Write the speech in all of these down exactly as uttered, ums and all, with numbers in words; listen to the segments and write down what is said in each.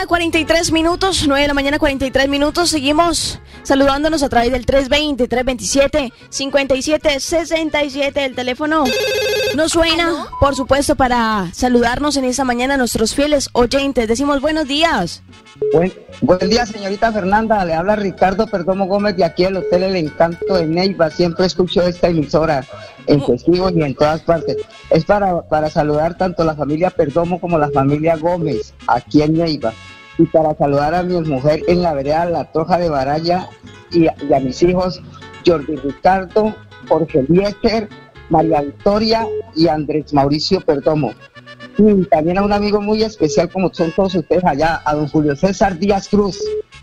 cuarenta y tres minutos, nueve de la mañana, cuarenta y tres minutos. Seguimos saludándonos a través del tres veinte, tres veintisiete, cincuenta y siete sesenta y siete. El teléfono nos suena, por supuesto, para saludarnos en esta mañana a nuestros fieles oyentes. Decimos buenos días. Buen, buen día, señorita Fernanda. Le habla Ricardo Perdomo Gómez de aquí del Hotel El Encanto de Neiva. Siempre escucho esta emisora en festivos y en todas partes. Es para, para saludar tanto a la familia Perdomo como a la familia Gómez aquí en Neiva. Y para saludar a mi mujer en la vereda La Toja de Baraya y a, y a mis hijos Jordi Ricardo, Jorge Eliezer, María Victoria y Andrés Mauricio Perdomo. Y también a un amigo muy especial como son todos ustedes allá, a don Julio César Díaz Cruz.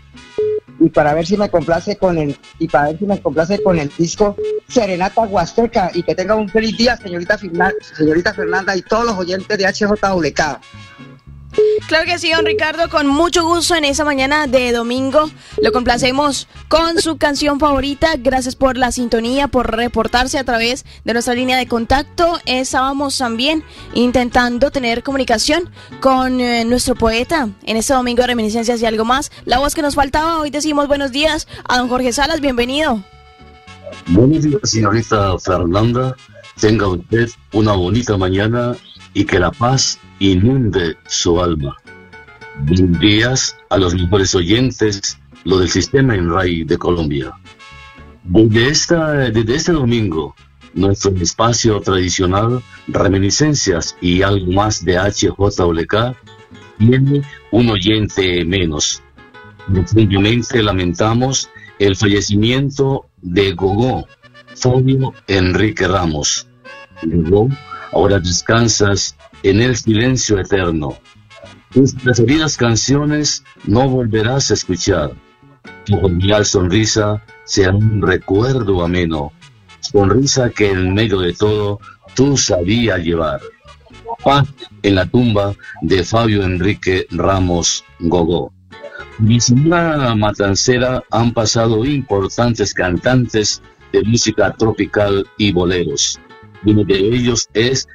Y para ver si me complace con el, y para ver si me complace con el disco Serenata Huasteca. Y que tenga un feliz día, señorita Fernanda, señorita Fernanda y todos los oyentes de H J W K. Claro que sí, don Ricardo, con mucho gusto en esa mañana de domingo. Lo complacemos con su canción favorita. Gracias por la sintonía, por reportarse a través de nuestra línea de contacto. Estábamos también intentando tener comunicación con eh, nuestro poeta en este domingo de reminiscencias y algo más. La voz que nos faltaba, hoy decimos buenos días a don Jorge Salas, bienvenido. Buenos días, señorita Fernanda. Tenga usted una bonita mañana y que la paz inunde su alma. Buenos días a los mejores oyentes, lo del sistema en RAI de Colombia. Desde, esta, desde este domingo, nuestro espacio tradicional, reminiscencias y algo más de H J W K, tiene un oyente menos. Profundamente lamentamos el fallecimiento de Gogó, Fabio Enrique Ramos. Gogó, ahora descansas en el silencio eterno. Tus preferidas canciones no volverás a escuchar. Tu genial sonrisa será un recuerdo ameno. Sonrisa que en medio de todo tú sabías llevar. Paz en la tumba de Fabio Enrique Ramos Gogó. Mi ciudad matancera han pasado importantes cantantes de música tropical y boleros. Uno de ellos es